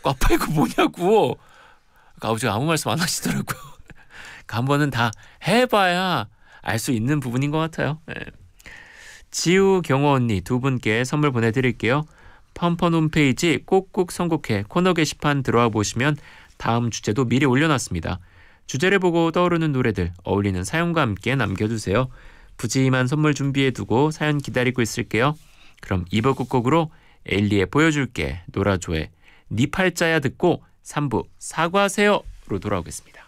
아빠 이거 뭐냐고. 아버지가 아무 말씀 안 하시더라고요. 한 번은 다 해봐야 알 수 있는 부분인 것 같아요. 네. 지우 경호 언니 두 분께 선물 보내드릴게요. 펀펀 홈페이지 꼭꼭 선곡해 코너 게시판 들어와 보시면 다음 주제도 미리 올려놨습니다. 주제를 보고 떠오르는 노래들 어울리는 사연과 함께 남겨주세요. 푸짐한 선물 준비해두고 사연 기다리고 있을게요. 그럼 2부 끝곡으로 에일리의 보여줄게, 노라조의 니 팔자야 듣고 3부 사과하세요로 돌아오겠습니다.